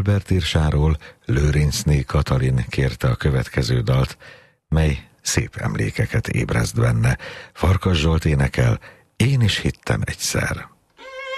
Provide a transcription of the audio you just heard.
Albert írsáról Lőrincné Katalin kérte a következő dalt, mely szép emlékeket ébreszt benne. Farkas Zsolt énekel: Én is hittem egyszer.